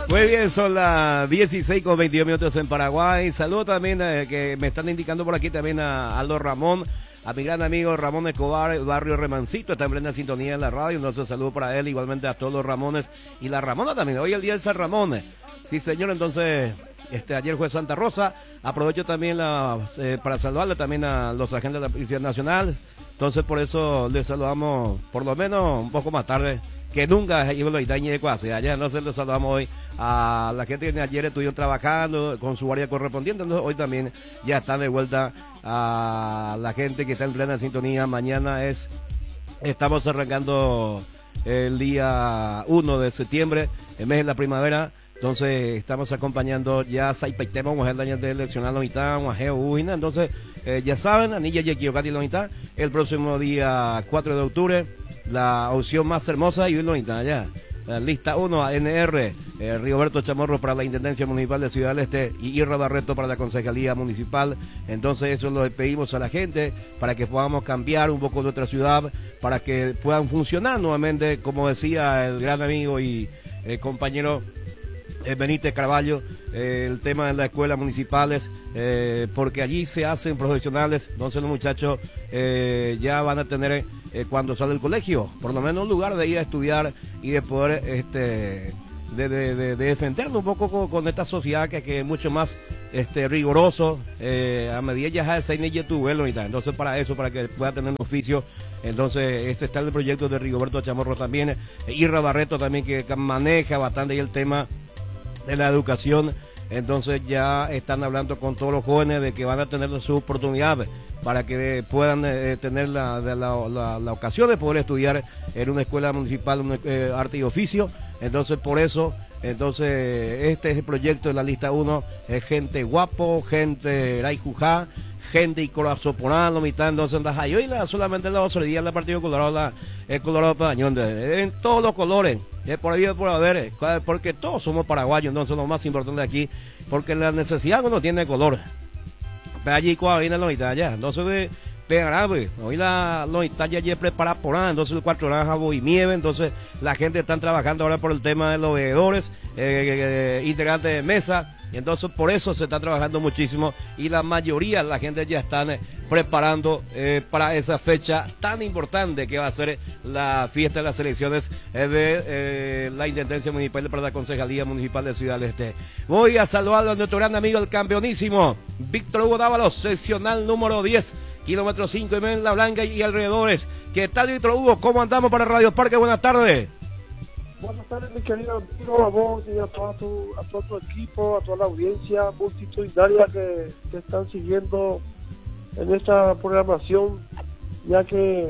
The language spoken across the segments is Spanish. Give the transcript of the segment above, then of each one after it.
Muy bien, son las 16:22 en Paraguay. Saludos también que me están indicando por aquí también a Aldo Ramón, a mi gran amigo Ramón Escobar, barrio Remancito, está en plena sintonía en la radio. Entonces saludo para él, igualmente a todos los Ramones y la Ramona también. Hoy es el día del San Ramón. Sí, señor, entonces ayer fue Santa Rosa. Aprovecho también para saludarle también a los agentes de la Policía Nacional. Entonces por eso les saludamos por lo menos un poco más tarde que nunca. Allá entonces les saludamos hoy a la gente que ayer estuvieron trabajando con su área correspondiente. Entonces hoy también ya están de vuelta a la gente que está en plena sintonía. Mañana estamos arrancando el día 1 de septiembre, el mes de la primavera. Entonces estamos acompañando ya Saipaitema, mujer de eleccionar la mitad, entonces ya saben, Anilla Yequiocati la mitad, el próximo día 4 de octubre, la opción más hermosa y la mitad ya. Lista 1, ANR, Rigoberto Chamorro para la Intendencia Municipal de Ciudad del Este y Irra Barreto para la Concejalía Municipal. Entonces eso lo pedimos a la gente para que podamos cambiar un poco nuestra ciudad, para que puedan funcionar nuevamente, como decía el gran amigo y compañero Benítez Carvalho, el tema de las escuelas municipales, porque allí se hacen profesionales. Entonces los muchachos ya van a tener, cuando sale del colegio, por lo menos un lugar de ir a estudiar y de poder de defenderlo un poco con esta sociedad que es mucho más riguroso, a medida ya de 6 niños tu vuelo y tal. Entonces para eso, para que pueda tener un oficio. Entonces está el proyecto de Rigoberto Chamorro también, Irra Barreto también, que maneja bastante ahí el tema de la educación. Entonces ya están hablando con todos los jóvenes de que van a tener su oportunidad para que puedan tener la ocasión de poder estudiar en una escuela municipal, arte y oficio. Entonces por eso, este es el proyecto de la lista 1, es gente guapo, gente raijujá, gente y corazón ponando mitad. Entonces andas ahí hoy solamente la otra día el Partido Colorado, el Colorado Padañón, en todos los colores, por ahí por haber, porque todos somos paraguayos. Entonces lo más importante aquí, porque la necesidad uno tiene color, pero allí cuando viene la mitad allá, entonces pegará, hoy la mitad ya preparada por nada. Entonces el 4 naranjas y nieve. Entonces la gente está trabajando ahora por el tema de los veedores, integrantes de mesa. Entonces por eso se está trabajando muchísimo y la mayoría de la gente ya están preparando para esa fecha tan importante que va a ser la fiesta de las elecciones de la Intendencia Municipal para la Concejalía Municipal de Ciudad del Este. Voy a saludar a nuestro gran amigo, el campeonísimo Víctor Hugo Dávalos, seccional número 10, kilómetro 5 en La Blanca y alrededores. ¿Qué tal, Víctor Hugo? ¿Cómo andamos para Radio Parque? Buenas tardes. Buenas tardes, mi querido amigo, a vos y a todo tu equipo, a toda la audiencia multitudinaria que están siguiendo en esta programación, ya que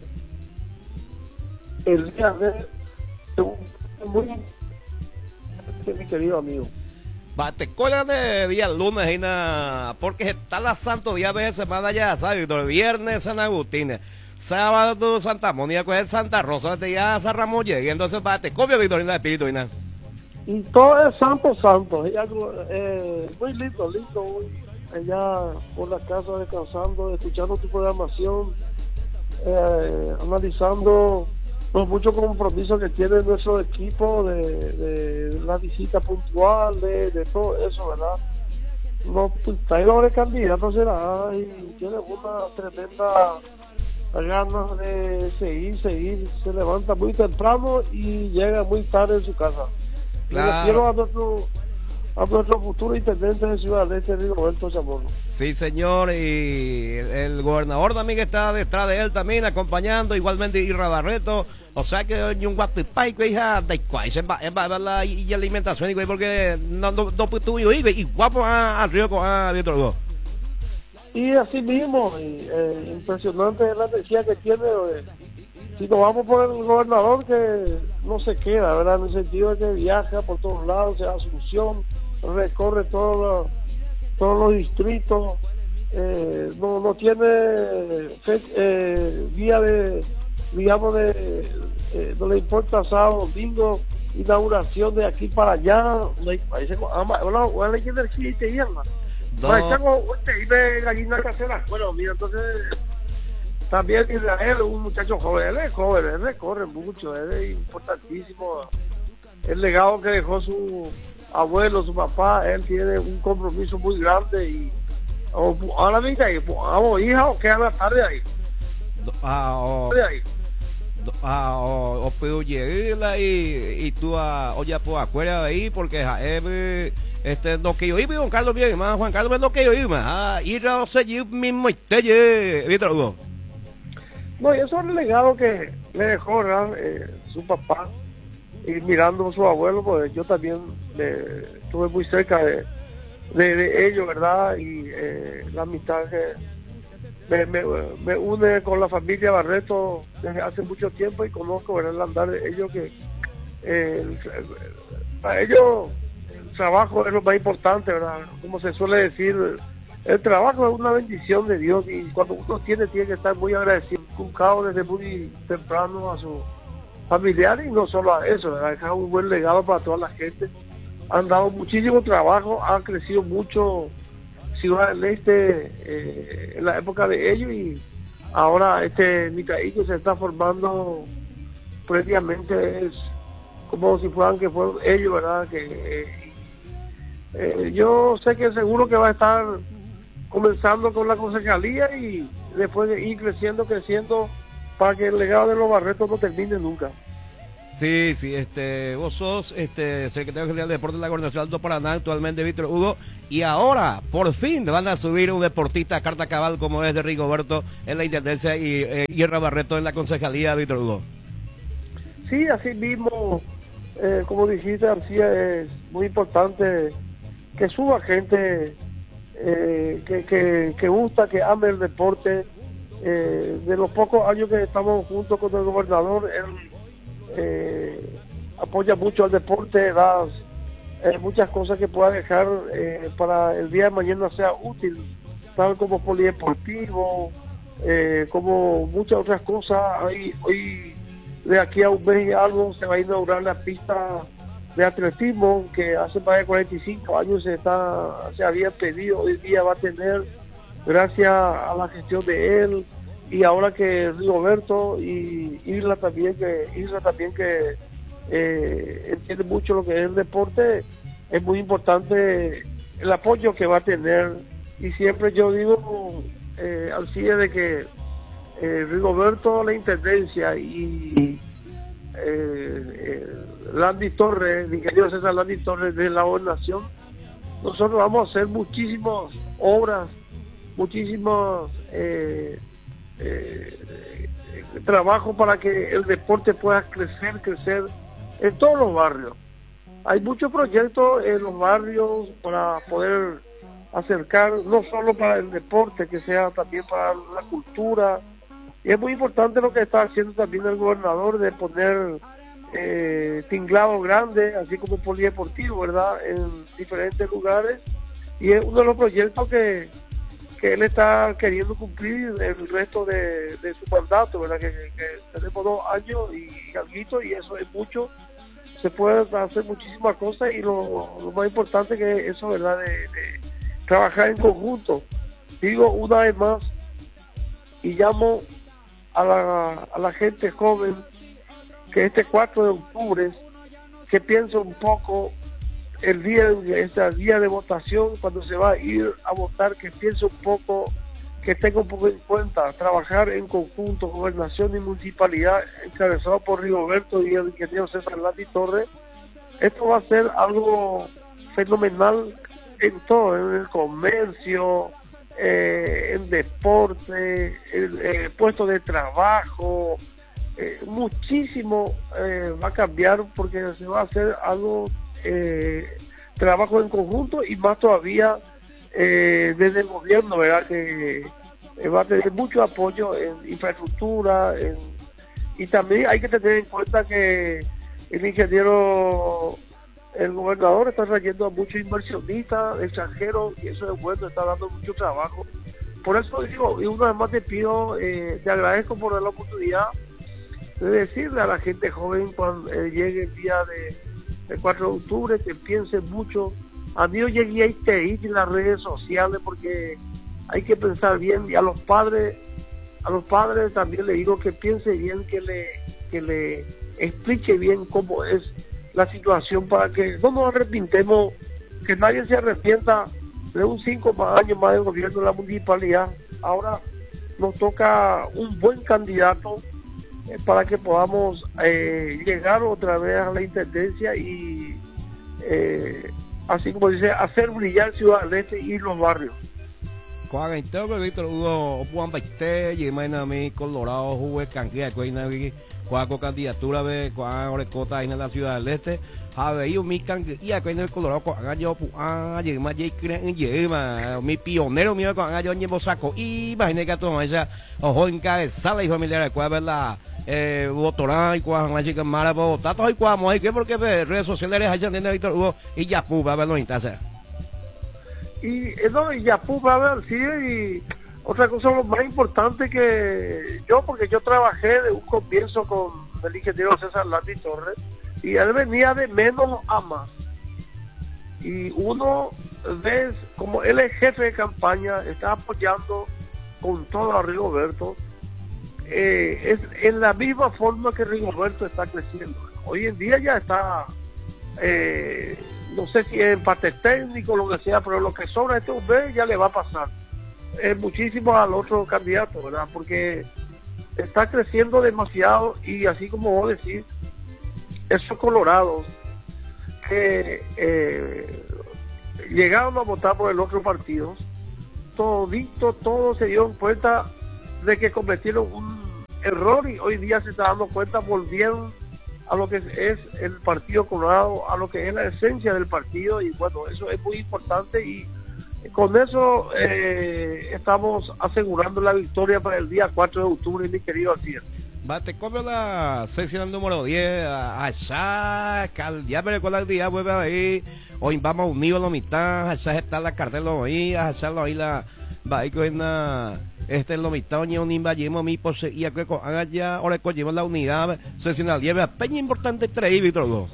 el día de es muy importante, mi querido amigo. Te colan de día lunes, porque está la santo día de semana ya, ¿sabes? El viernes San Agustín, sábado Santa Mónica, pues Santa Rosa, ya San Ramón llega. Entonces te copia Victorina de Espíritu y todo es santo, y algo muy lindo hoy, allá por la casa descansando, escuchando tu programación, analizando los muchos compromisos que tiene nuestro equipo de la visita puntual, de todo eso, ¿verdad? Los traidores candidatos será y tiene una tremenda ganas de seguir, se levanta muy temprano y llega muy tarde en su casa. Claro. Quiero a nuestro futuro intendente de Ciudad del Este, Rigoberto Chamorro. Sí, señor, y el gobernador también está detrás de él también, acompañando, igualmente Irra Barreto. O sea que un guapipay que hija de cuáis la y alimentación, porque no puedo ir y guapo a río con Víctor Hugo. Y así mismo, impresionante la energía que tiene. Si nos vamos por el gobernador, que no se queda, ¿verdad? En el sentido de que viaja por todos lados, se da Asunción, recorre todos los distritos, no tiene vía de, digamos, no le importa sábado, domingo, inauguración de aquí para allá, parece que energía y te llama. Gallina casera. Bueno, mira, entonces también Israel, un muchacho joven, él recorre mucho, él es importantísimo el legado que dejó su abuelo, su papá. Él tiene un compromiso muy grande y ahora mismo vamos hija o queda la tarde ahí. O puedo llegarla y tú oye pues acuerda de ahí porque no que yo iba Juan Carlos bien más Juan Carlos no que yo iba ir a seguir mismo ¿viste Hugo? No, y eso es el legado que le dejó, ¿verdad? Su papá, y mirando a su abuelo, pues yo también estuve muy cerca de ellos, ¿verdad? Y la amistad que me une con la familia Barreto desde hace mucho tiempo, y conozco, ¿verdad?, el andar de ellos, que para ellos el trabajo es lo más importante, ¿verdad? Como se suele decir, el trabajo es una bendición de Dios, y cuando uno tiene que estar muy agradecido, inculcado desde muy temprano a sus familiares, y no solo a eso, ¿verdad? Dejar un buen legado para toda la gente. Han dado muchísimo trabajo, han crecido mucho Ciudad del Este en la época de ellos, y ahora Micaíco se está formando previamente, es como si fueran ellos, ¿verdad? Yo sé que seguro que va a estar comenzando con la concejalía y después de ir creciendo para que el legado de los Barretos no termine nunca. Sí, vos sos secretario general de Deportes de la Gobernación Alto Paraná, actualmente Víctor Hugo, y ahora por fin van a subir un deportista a carta cabal como es de Rigoberto en la intendencia y Guerra Barreto en la concejalía, Víctor Hugo. Sí, así mismo, como dijiste, García, es muy importante que suba gente que gusta, que ame el deporte. De los pocos años que estamos juntos con el gobernador, él apoya mucho al deporte, da muchas cosas que pueda dejar para el día de mañana sea útil, tal como polideportivo, como muchas otras cosas. Hoy de aquí a un mes y algo se va a inaugurar la pista de atletismo que hace más de 45 años se había pedido. Hoy día va a tener, gracias a la gestión de él, y ahora que Rigoberto y Isla también que entiende mucho lo que es el deporte, es muy importante el apoyo que va a tener. Y siempre yo digo así es de que Rigoberto, la intendencia, y Landy Torres, el ingeniero César Landy Torres de la gobernación, nosotros vamos a hacer muchísimas obras, muchísimos trabajo para que el deporte pueda crecer en todos los barrios. Hay muchos proyectos en los barrios para poder acercar, no solo para el deporte, que sea también para la cultura. Y es muy importante lo que está haciendo también el gobernador, de poner tinglado grande, así como polideportivo, ¿verdad?, en diferentes lugares. Y es uno de los proyectos que él está queriendo cumplir el resto de su mandato, ¿verdad? Que tenemos 2 años y algo, y eso es mucho. Se puede hacer muchísimas cosas, y lo más importante que es eso, ¿verdad?, de trabajar en conjunto. Digo una vez más, y llamo a la gente joven, que este 4 de octubre, que piense un poco el día de votación, cuando se va a ir a votar, que piense un poco, que tenga un poco en cuenta trabajar en conjunto, gobernación y municipalidad, encabezado por Rigoberto y el ingeniero César Landy Torres. Esto va a ser algo fenomenal en todo, en el comercio, en deporte, en puestos de trabajo, muchísimo va a cambiar, porque se va a hacer algo, trabajo en conjunto, y más todavía desde el gobierno, ¿verdad?, que va a tener mucho apoyo en infraestructura, y también hay que tener en cuenta que el gobernador está trayendo a muchos inversionistas extranjeros, y eso es bueno, está dando mucho trabajo. Por eso digo, y una vez más te pido, te agradezco por la oportunidad de decirle a la gente joven, cuando llegue el día del 4 de octubre, que piense mucho. A mí yo llegué a ir en las redes sociales, porque hay que pensar bien, y a los padres también le digo que piense bien, que le explique bien cómo es la situación para que no nos arrepintemos, que nadie se arrepienta de un 5 años más de gobierno de la municipalidad. Ahora nos toca un buen candidato para que podamos llegar otra vez a la intendencia y así como dice, hacer brillar Ciudad del Este y los barrios. Cuando entonces Víctor Hugo Juan Baité y mi Colorado jugué canquea cuando candidatura de cuando orecota en la Ciudad del Este había mi canquea que en el Colorado cuando yo y más mi pionero mío cuando yo llevo saco y imagínate que todo ella ojo en cabeza y familiar cuando la votorán y cuando más chica mala tato y cuando hay que porque redes sociales hay gente Víctor Hugo y ya va a verlo entonces. Y no, y ya pude ver, sí, y otra cosa lo más importante que yo, porque yo trabajé de un comienzo con el ingeniero César Landi Torres, y él venía de menos a más. Y uno ve, como él es jefe de campaña, está apoyando con todo a Rigoberto, es en la misma forma que Rigoberto está creciendo. Hoy en día ya está... no sé si es empate técnico, lo que sea, pero lo que sobra este hombre ya le va a pasar muchísimo al otro candidato, ¿verdad? Porque está creciendo demasiado y así como vos decís, esos colorados que llegaron a votar por el otro partido, todos se dieron cuenta de que cometieron un error y hoy día se está dando cuenta, volvieron a lo que es el Partido Colorado, a lo que es la esencia del partido, y bueno, eso es muy importante y con eso estamos asegurando la victoria para el día 4 de octubre, mi querido Alcides. Te copio la sección número 10 allá, ya me recuerda el día, vuelve ahí, hoy vamos unidos a la mitad, allá está la cartela ahí, allá ahí la va ahí con la lo mitad un invayemo mi poseía que haga ya ahora lleva la unidad seccional lleva peña importante traí Víctor Hugo.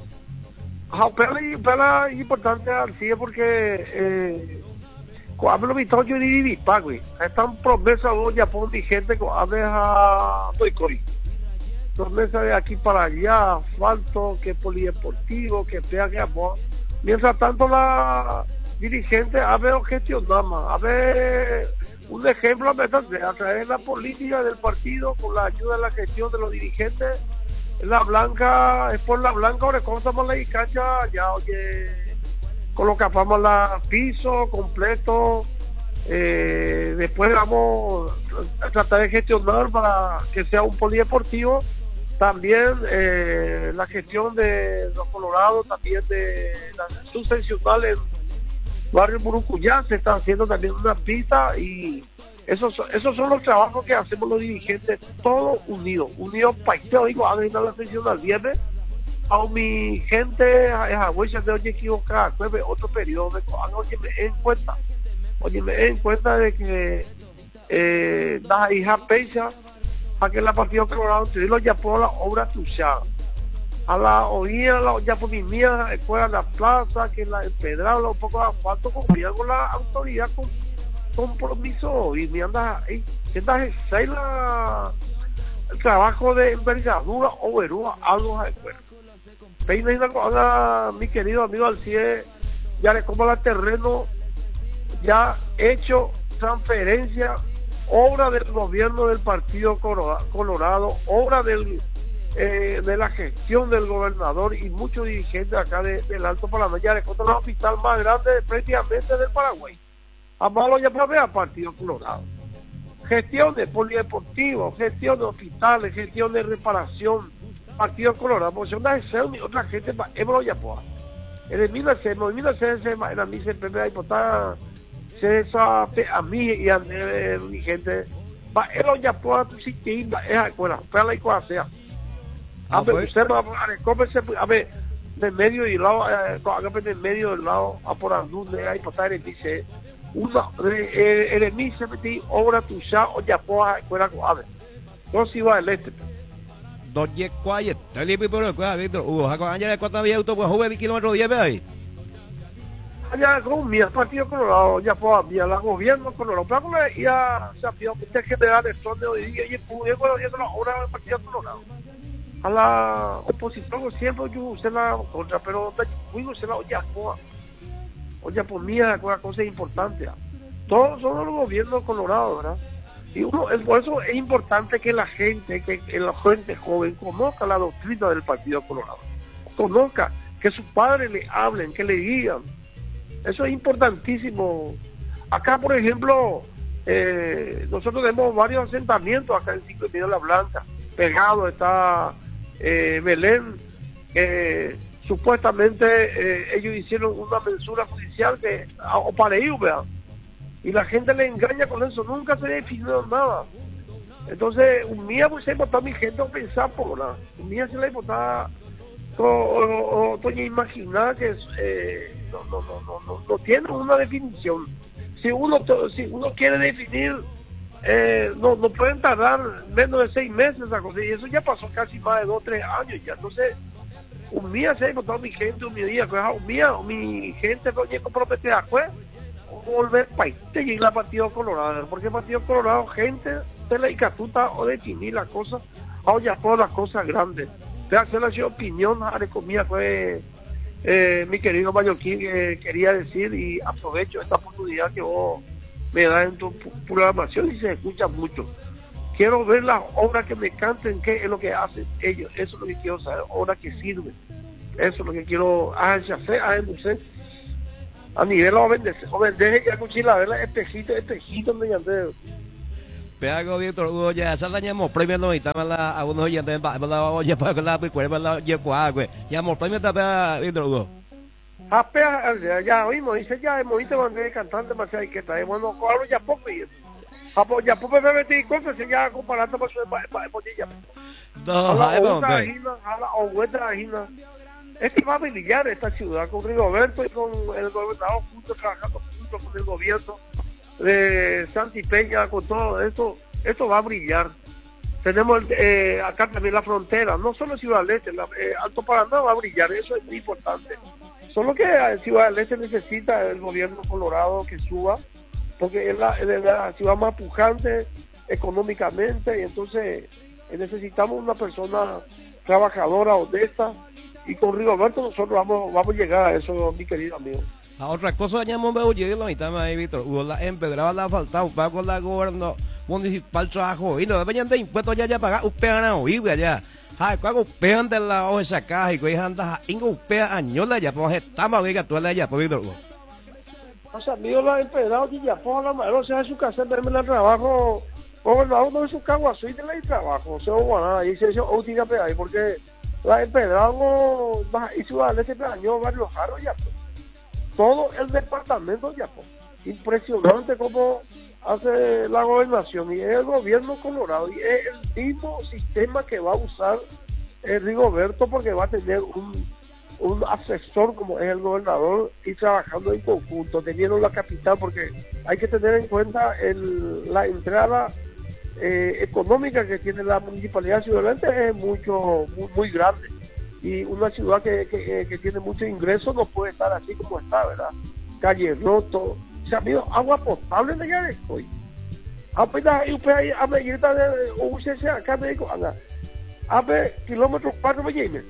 Pela importante así porque cuando lo mitad yo ni vipa güey están promesas ya por mi gente con a Toicoy promesa de aquí para allá asfalto que polideportivo que pega que amor mientras tanto la dirigente a ver gestionar más a ver un ejemplo a través de la política del partido con la ayuda de la gestión de los dirigentes. La Blanca, es por la Blanca, ahora cortamos la cancha, ya oye, colocamos la piso completo, después vamos a tratar de gestionar para que sea un polideportivo, también la gestión de los Colorados, también de la subvencional en Barrio Murucuyá, se está haciendo también una pista y esos son los trabajos que hacemos los dirigentes, todos unidos paiteo, digo, a la sesión al viernes, a mi gente, a huellas de hoy equivocada, otro periodo, oye, me en cuenta de que las hijas pensa para que la Partido Colorado te lo ya por la obra tuya. A la oía, ya por mi mía, después a la plaza, que la empedrada, un poco de asfalto, confían con la autoridad con compromiso y me anda ahí, el trabajo de envergadura o verúa, algo de acuerdo. Peina y mi querido amigo Alcides, ya le como la terreno, ya hecho transferencia, obra del gobierno del Partido Colorado, obra de la gestión del gobernador y muchos dirigentes acá del Alto Paraná, ya le contra el hospital más grande prácticamente del Paraguay. Amalo ya para ver al Partido Colorado. Gestión de polideportivo, gestión de hospitales, gestión de reparación, Partido Colorado, porque una gestión y otra gente, hemos ya pues. En el 1900 era mi primera diputada, César, a mí y a mi gente, él ya puede existir, es escuela, para la escuela sea. A ver, usted va a ver, de medio y lado, de medio del lado, a por donde hay potar dice, una, el mí se metí obra tuya o ya pueda escuela a ver, no si va el este. Doña Quiet, el limpio por el cual, Víctor Hugo, año de 4 días autobús, joven de kilómetro 10 ahí. Allá con mi Partido Colorado, ya puedo enviar la gobierno Colorado, pero ya se ha pedido que general el torneo de día y el público, bueno, ya no la obra del Partido Colorado. a la oposición siempre yo usé la contra, pero muy usé la olla por mí es una cosa importante. Todos son los gobiernos colorados, ¿verdad? Y por eso es importante que la gente joven conozca la doctrina del Partido Colorado, conozca, que sus padres le hablen, que le digan. Eso es importantísimo. Acá, por ejemplo, nosotros tenemos varios asentamientos acá en 5 y medio de La Blanca. Pegado está Belén, supuestamente ellos hicieron una mensura judicial o para ellos, ¿verdad? Y la gente le engaña con eso, nunca se definió nada. Entonces, un día pues se votó mi gente a pensar por nada. Un día se le votaba o imaginar que no tiene una definición. Si uno quiere definir, no pueden tardar menos de 6 meses esa cosa, y eso ya pasó casi más de 2 o 3 años ya. Entonces, un día se votó mi gente, mi gente no llegó a comprometer a juez volver país de llegar al Partido Colorado, porque el Partido Colorado, gente de la Icatuta o definir las cosas, ya por las cosas grandes. De hacer la opinión, de comida fue mi querido Mallorquín quería decir, y aprovecho esta oportunidad que vos me das en tu programación y se escucha mucho. Quiero ver las obras que me canten, qué es lo que hacen ellos, eso es lo que quiero saber, obras que sirven, eso es lo que quiero hacer, a nivel o vender que escuchar la espejito mediante Pero Víctor Hugo ya salanyamos premio no itama a unos oyentes bala oye para la picuera la llevo agua llamamos premio tapea Víctor Hugo ya oímos dice ya hemos visto cantante más que está bueno claro ya poco y ya poco me metí cosas ya comparando con su ya no es que va a brillar esta ciudad con Rigoberto y con el gobernador juntos, trabajando juntos con el gobierno de Santi Peña, con todo esto va a brillar. Tenemos acá también la frontera, no solo Ciudad del Este, Alto Paraná va a brillar, eso es muy importante. Solo que Ciudad del Este necesita el gobierno colorado que suba, porque es la ciudad más pujante económicamente, y entonces necesitamos una persona trabajadora, honesta, y con Rigoberto nosotros vamos a llegar a eso, mi querido amigo. A otra cosa ya hemos veo llegar la mitad ahí, Víctor. Hubo la empedrada la falta, un pago la gobierno municipal trabajo y no deben de impuestos ya pagar usted a oír allá. Ay, cuando pegan de la hoja esa caja y que anda ingo usted añola ya pues estamos oiga tú allá por Víctor. O sea, amigo la empedrada y ya por la madre, o sea, su casa verme el trabajo, gobernador no es su cago así de la trabajo, o sea, bueno, ahí se hizo útil ahí porque la empedrada y Ciudad del Este año Barrio Jaro ya todo el departamento ya impresionante como hace la gobernación y es el gobierno colorado y es el mismo sistema que va a usar Rigoberto porque va a tener un asesor como es el gobernador y trabajando en conjunto, teniendo la capital porque hay que tener en cuenta la entrada económica que tiene la municipalidad de Ciudad del Este es muy grande y una ciudad que tiene muchos ingresos no puede estar así como está, ¿verdad? Calle roto, se ha habido agua potable en allá de hoy. Apenas a medir de UCC acá me dijo, anda, a ver, kilómetros 4 me llene.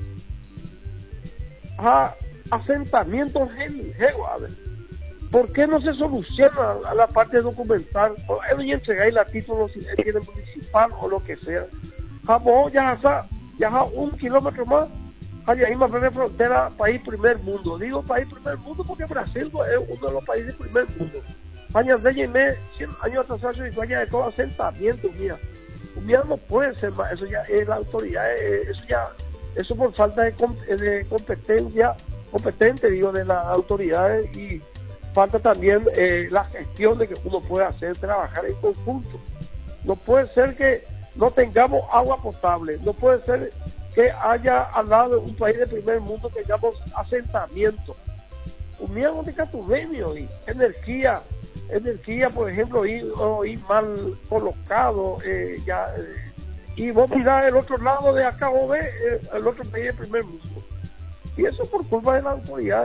Asentamientos a ver. ¿Por qué no se soluciona la parte documental? Ellos ya entregáis la título si tiene municipal o lo que sea. Vamos, ya 1 kilómetro más. Allá hay más de frontera, país primer mundo. Digo país primer mundo porque Brasil es uno de los países primer mundo. Años de 100 años atrás y vaya de todo asentamiento, mira. No puede ser más, eso ya es la autoridad, eso por falta de competencia, de las autoridades y falta también la gestión de que uno puede hacer, trabajar en conjunto. No puede ser que no tengamos agua potable, no puede ser que haya al lado de un país de primer mundo tengamos asentamiento. Unión de Catubenio y energía, por ejemplo, y mal colocado, y vos mirás el otro lado de acá o ve el otro país de primer mundo. Y eso por culpa de la autoridad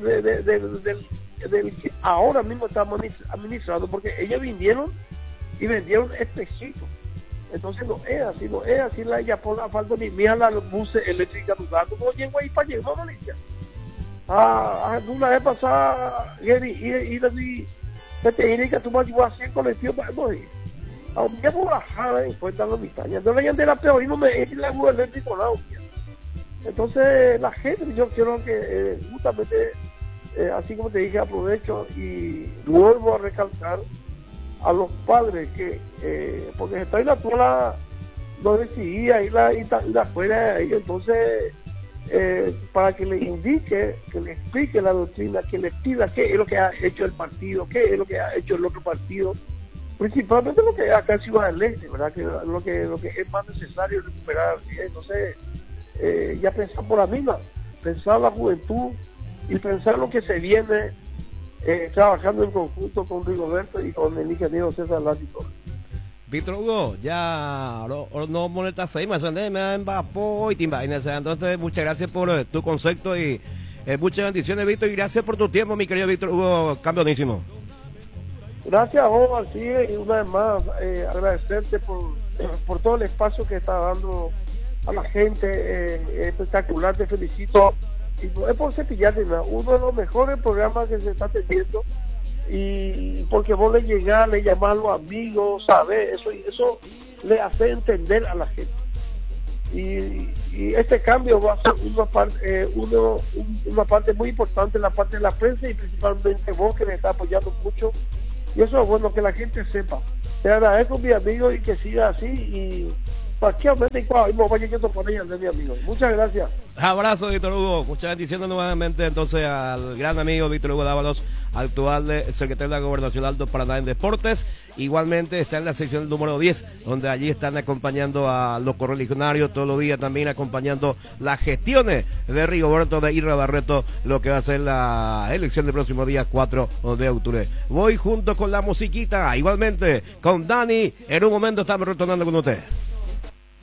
del que ahora mismo estamos administrando, porque ellos vinieron y vendieron espejitos. Entonces no es así la por la falta ni mía la buses eléctricas dudando, no llego ahí para llegar, Valencia. Una vez pasada, y que te diré que tú me ayudas a 100 colectivos para morir. A un día por bajada en cuenta la mitad. Entonces ya de la peor y no me es la bus eléctrica la obvia. Entonces la gente, yo quiero que justamente, así como te dije, aprovecho y vuelvo a recalcar a los padres que, porque está en la tola, no decidía ir afuera, y entonces para que le indique, que le explique la doctrina, que le pida qué es lo que ha hecho el partido, qué es lo que ha hecho el otro partido, principalmente lo que acá en Ciudad del Este, ¿verdad? Que lo que es más necesario recuperar. Entonces ya pensar por la misma, pensar la juventud y pensar lo que se viene, trabajando en conjunto con Rigoberto y con el ingeniero César Lático. Víctor Hugo, ya no molestas ahí, me empapó y timba. Entonces, muchas gracias por tu concepto y muchas bendiciones, Víctor, y gracias por tu tiempo, mi querido Víctor Hugo, campeonísimo. Gracias a vos, así, y una vez más agradecerte por todo el espacio que está dando a la gente, espectacular, te felicito. Y no es por cepillarte, uno de los mejores programas que se está teniendo, y porque vos le llegás, le llamás a los amigos, ¿sabes? Eso le hace entender a la gente. Y este cambio va a ser una parte muy importante en la parte de la prensa, y principalmente vos, que le está apoyando mucho. Y eso es bueno que la gente sepa. Te agradezco, mi amigo, y que siga así. Y prácticamente vaya yendo con ella, mi amigo. Muchas gracias. Abrazo, Víctor Hugo. Muchas bendiciones nuevamente entonces al gran amigo Víctor Hugo Dávalos, actual secretario de la Gobernación Alto Paraná en Deportes. Igualmente está en la sección número 10, donde allí están acompañando a los correligionarios todos los días, también acompañando las gestiones de Rigoberto de Irra Barreto, lo que va a ser la elección del próximo día 4 de octubre. Voy junto con la musiquita, igualmente con Dani. En un momento estamos retornando con usted.